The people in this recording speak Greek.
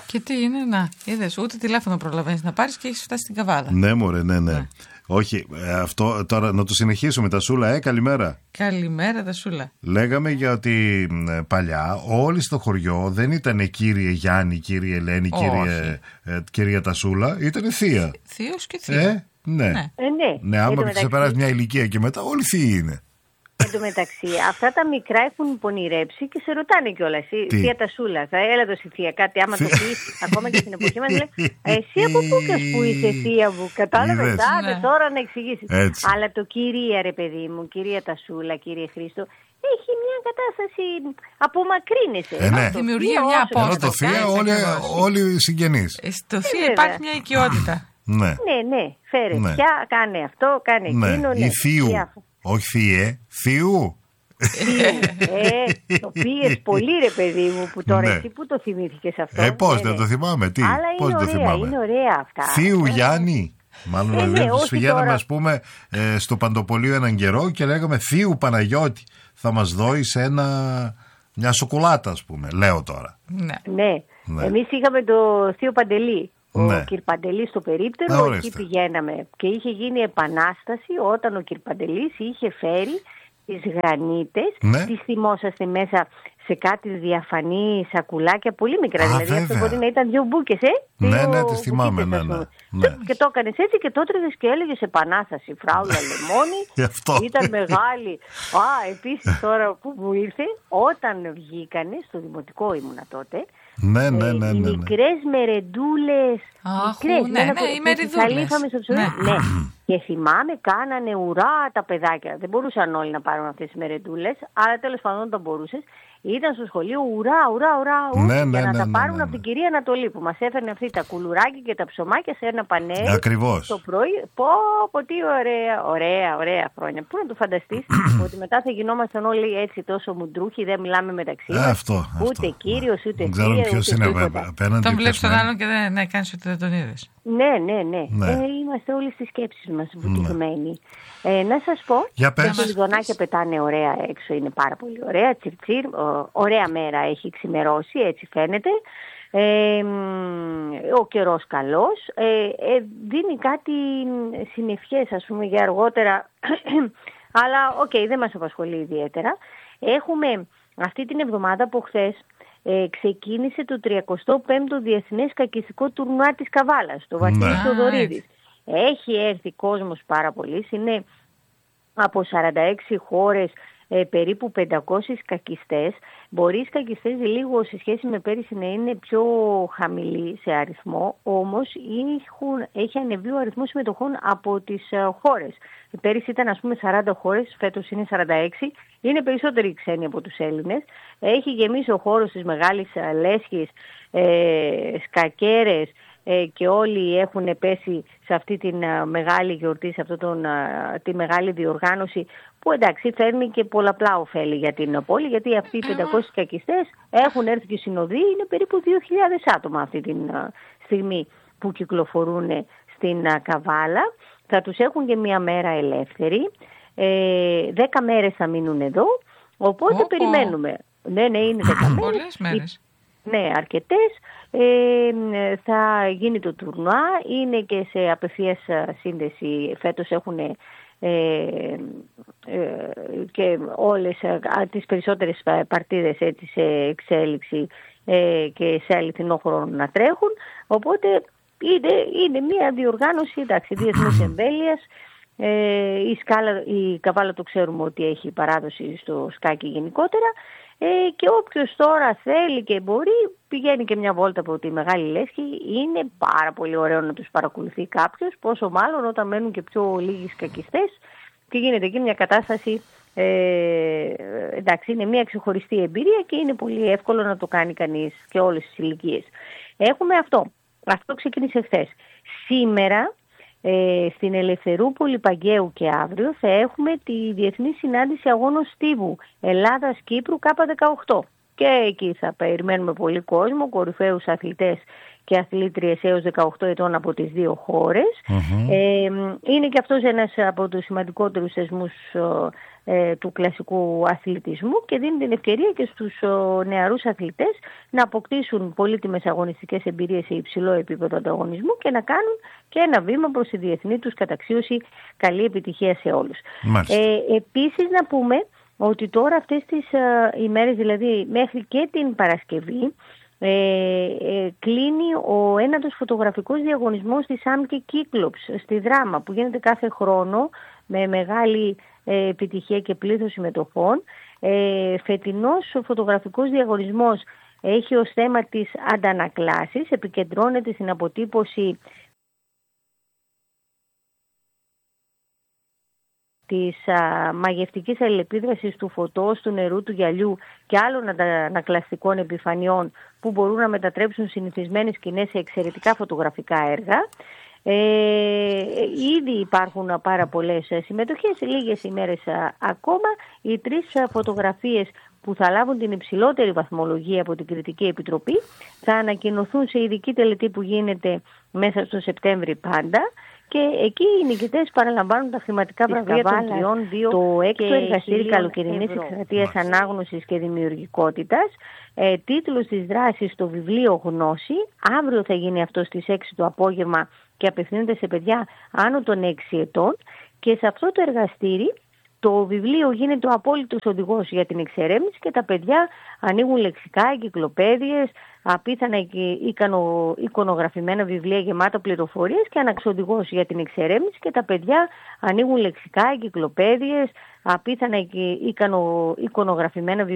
Και τι είναι, να, είδες, ούτε τηλέφωνο προλαβαίνεις να πάρεις και έχεις φτάσει στην Καβάλα. Ναι, μωρέ, ναι. Όχι, αυτό τώρα να το συνεχίσουμε. Τασούλα, καλημέρα. Καλημέρα, Τασούλα. Λέγαμε για ότι παλιά όλοι στο χωριό δεν ήταν κύριε Γιάννη, κύριε Ελένη, κυρία Τασούλα, ήταν θεία. Θείος και θεία. Ναι. Ναι, άμα ξεπεράσει μια ηλικία και μετά, όλοι θείοι είναι. Εν τω μεταξύ, αυτά τα μικρά έχουν πονηρέψει και σε ρωτάνε κιόλας. Θεία Τασούλα, θα έλα το στη θεία κάτι, άμα το πεις, ακόμα και στην εποχή μας, λέει, εσύ από πού και που είσαι θεία μου, κατάλαβες, τώρα να εξηγήσεις. Αλλά το κυρία, ρε παιδί μου, κυρία Τασούλα, κύριε Χρήστο, έχει μια κατάσταση, απομακρύνεσαι. Δημιουργεί μια απόσταση. Ενώ το θεία όλοι συγγενείς. Στο θεία υπάρχει μια οικειότητα. Ναι, φέρε πια, κάνε αυτό, κάνε εκείνο. Ή θείου. Όχι θύε, θείου. Το πήγες πολύ, ρε παιδί μου, που τώρα εσύ που το θυμήθηκες αυτό. Πώς δεν το θυμάμαι, τι. Αλλά είναι ωραία αυτά. Θείου Γιάννη. Μάλλον δηλαδή τους πηγαίναμε, ας πούμε, στο Παντοπολείο έναν καιρό και λέγαμε Θείου Παναγιώτη, θα μας δώσει μια σοκολάτα, ας πούμε, λέω τώρα. Ναι. Εμείς είχαμε το Θείο Παντελή. Ο κ. Παντελής στο περίπτερο, εκεί πηγαίναμε και είχε γίνει επανάσταση όταν ο κ. Παντελής είχε φέρει τις γρανίτες, τις θυμόσαστε μέσα σε κάτι διαφανή σακουλάκια, πολύ μικρά, δηλαδή αυτό μπορεί να ήταν 2 μπούκες, Ναι, τις θυμάμαι, ναι. Και το έκανες έτσι και το έτρεβες και έλεγες επανάσταση, φράουλα λεμόνι, ήταν μεγάλη. Επίσης τώρα που μου ήρθε, όταν βγήκανε, στο δημοτικό ήμουνα τότε, οι μικρές μερεντούλες. Οι μεριδούλες. Ναι. Και θυμάμαι κάνανε ουρά τα παιδάκια. Δεν μπορούσαν όλοι να πάρουν αυτές τις μερεντούλες, αλλά τέλος πάντων όταν μπορούσες. Ήταν στο σχολείο ουρά για να τα πάρουν από την κυρία Ανατολή που μας έφερνε αυτή τα κουλουράκια και τα ψωμάκια σε ένα πανέρι. Ακριβώς. Το πρωί. Πω, τι ωραία χρόνια. Πού να το φανταστείς ότι μετά θα γινόμασταν όλοι έτσι τόσο μουντρούχοι, δεν μιλάμε μεταξύ μας. Ούτε κύριος, ούτε θεία. Δεν ξέρω ποιος είναι απέναντι. Τον βλέπεις τον άλλον και δεν κάνεις ότι δεν τον είδες. Ναι. Είμαστε όλοι στις σκέψεις μας βουτυγμένοι. Να σας πω, τα χελιδονάκια πετάνε ωραία έξω, είναι πάρα πολύ ωραία, τσιρτσιρ, ωραία μέρα έχει ξημερώσει, έτσι φαίνεται. Ο καιρός καλός, δίνει κάτι συννεφιές, ας πούμε, για αργότερα, αλλά δεν μας απασχολεί ιδιαίτερα. Έχουμε αυτή την εβδομάδα από χθες ξεκίνησε το 35ο Διεθνές Σκακιστικό Τουρνουά της Καβάλας, το Βασίλης Θοδωρίδης. Έχει έρθει κόσμος πάρα πολύ, είναι από 46 χώρες περίπου 500 σκακιστές. Μπορεί οι σκακιστές λίγο σε σχέση με πέρυσι να είναι πιο χαμηλοί σε αριθμό, όμως έχει ανεβεί ο αριθμός συμμετοχών από τις χώρες. Πέρυσι ήταν ας πούμε 40 χώρες, φέτος είναι 46, είναι περισσότεροι ξένοι από τους Έλληνες. Έχει γεμίσει ο χώρος της μεγάλης λέσχης, σκακέρες, και όλοι έχουν πέσει σε αυτή τη μεγάλη γιορτή, σε τη μεγάλη διοργάνωση που εντάξει φέρνει και πολλαπλά ωφέλη για την πόλη, γιατί αυτοί οι 500 σκακιστές έχουν έρθει και συνοδοί, είναι περίπου 2.000 άτομα αυτή τη στιγμή που κυκλοφορούν στην Καβάλα. Θα τους έχουν και μια μέρα ελεύθερη, 10 μέρες θα μείνουν εδώ, οπότε περιμένουμε. Ναι, είναι 10 πολλές μέρες. Ναι, αρκετές. Θα γίνει το τουρνουά, είναι και σε απευθείας σύνδεση. Φέτος έχουν και όλες τις περισσότερες παρτίδες έτσι σε εξέλιξη και σε αληθινό χρόνο να τρέχουν. Οπότε είναι μια διοργάνωση διεθνούς εμβέλειας. Η Καβάλα το ξέρουμε ότι έχει παράδοση στο σκάκι γενικότερα. Και όποιος τώρα θέλει και μπορεί πηγαίνει και μια βόλτα από τη Μεγάλη Λέσχη. Είναι πάρα πολύ ωραίο να τους παρακολουθεί κάποιος, πόσο μάλλον όταν μένουν και πιο λίγοι σκακιστές και γίνεται εκεί μια κατάσταση, εντάξει είναι μια ξεχωριστή εμπειρία και είναι πολύ εύκολο να το κάνει κανείς και όλες τις ηλικίες. Έχουμε αυτό ξεκίνησε χθες. Σήμερα στην Ελευθερούπολη Παγκαίου και αύριο θα έχουμε τη Διεθνή Συνάντηση Αγώνων Στίβου Ελλάδας-Κύπρου K18. και εκεί θα περιμένουμε πολύ κόσμο, κορυφαίους αθλητές και αθλήτριες έως 18 ετών από τις δύο χώρες. Είναι και αυτός ένας από τους σημαντικότερους θεσμούς του κλασικού αθλητισμού και δίνει την ευκαιρία και στους νεαρούς αθλητές να αποκτήσουν πολύτιμες αγωνιστικές εμπειρίες σε υψηλό επίπεδο ανταγωνισμού και να κάνουν και ένα βήμα προς τη διεθνή τους καταξίωση. Καλή επιτυχία σε όλους. Επίσης να πούμε ότι τώρα αυτές τις ημέρες, δηλαδή μέχρι και την Παρασκευή, κλείνει ο ένατος φωτογραφικός διαγωνισμός της άμκη Κύκλοψ στη Δράμα, που γίνεται κάθε χρόνο με μεγάλη επιτυχία και πλήθος συμμετοχών. Φετινός ο φωτογραφικός διαγωνισμός έχει ως θέμα τις αντανακλάσεις, επικεντρώνεται στην αποτύπωση της μαγευτικής αλληλεπίδρασης του φωτός, του νερού, του γυαλιού και άλλων αντανακλαστικών επιφανειών που μπορούν να μετατρέψουν συνηθισμένες σκηνές σε εξαιρετικά φωτογραφικά έργα. Ήδη υπάρχουν πάρα πολλές συμμετοχές, λίγες ημέρες ακόμα. Οι 3 φωτογραφίες που θα λάβουν την υψηλότερη βαθμολογία από την Κριτική Επιτροπή θα ανακοινωθούν σε ειδική τελετή που γίνεται μέσα στο Σεπτέμβρη πάντα. Και εκεί οι νικητές παραλαμβάνουν τα χρηματικά βραβεία των 3, το 6ο εργαστήρι καλοκαιρινής εκστρατείας ανάγνωσης και δημιουργικότητας. Τίτλος της δράσης το βιβλίο Γνώση. Αύριο θα γίνει αυτό στις 6 το απόγευμα και απευθύνεται σε παιδιά άνω των 6 ετών. Και σε αυτό το εργαστήρι το βιβλίο γίνεται ο απόλυτος οδηγός για την εξερεύνηση και τα παιδιά ανοίγουν λεξικά, εγκυκλοπαίδειες, απίθανα εικονογραφημένα βιβλία γεμάτα πληροφορίες και οδηγός για την εξερεύνηση και τα παιδιά ανοίγουν λεξικά, εγκυκλοπαίδειες, απίθανα εικονογραφημένα βιβλία